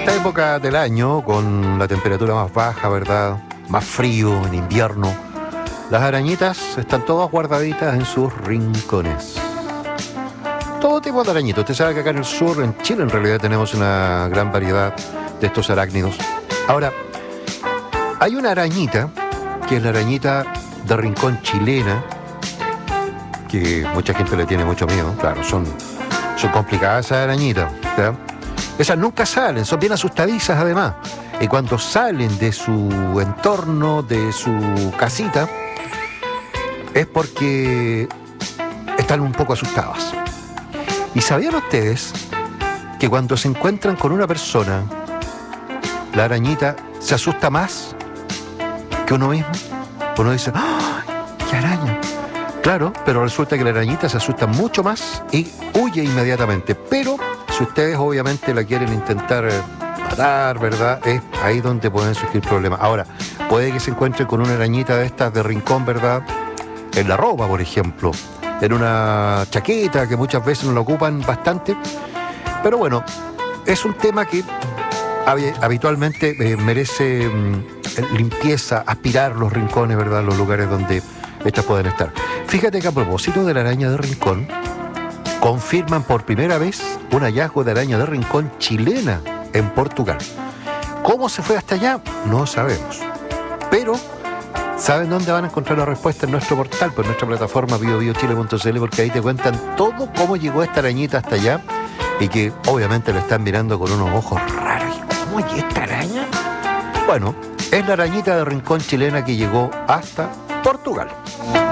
esta época del año, con la temperatura más baja, ¿verdad? Más frío en invierno, las arañitas están todas guardaditas en sus rincones. Todo tipo de arañitas. Usted sabe que acá en el sur, en Chile en realidad, tenemos una gran variedad de estos arácnidos. Ahora, hay una arañita, que es la arañita de rincón chilena, que mucha gente le tiene mucho miedo. Claro, son complicadas esas arañitas, ¿verdad? Esas nunca salen, son bien asustadizas además. Y cuando salen de su entorno, de su casita, es porque están un poco asustadas. ¿Y sabían ustedes que cuando se encuentran con una persona, la arañita se asusta más que uno mismo? Uno dice, ¡ay, qué araña! Claro, pero resulta que la arañita se asusta mucho más y huye inmediatamente. Pero si ustedes obviamente la quieren intentar matar, ¿verdad? Es ahí donde pueden surgir problemas. Ahora, puede que se encuentren con una arañita de estas de rincón, ¿verdad? En la ropa, por ejemplo, en una chaqueta, que muchas veces no la ocupan bastante. Pero bueno, es un tema que habitualmente merece limpieza, aspirar los rincones, ¿verdad? Los lugares donde estas pueden estar. Fíjate que a propósito de la araña de rincón, confirman por primera vez un hallazgo de araña de rincón chilena en Portugal. ¿Cómo se fue hasta allá? No sabemos. Pero ¿saben dónde van a encontrar la respuesta? En nuestro portal, pues en nuestra plataforma biobiochile.cl, porque ahí te cuentan todo cómo llegó esta arañita hasta allá y que obviamente lo están mirando con unos ojos raros. ¿Y cómo es esta araña? Bueno, es la arañita de rincón chilena que llegó hasta Portugal.